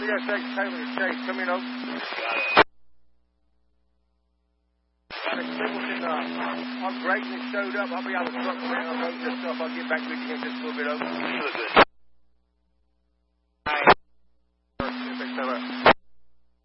Yes, thanks, Taylor and Chase. Come in, over. Got it. I'm great and it showed up. I'll be able to stop around, load this stuff. I'll get back with you in just a little bit, over. You look good.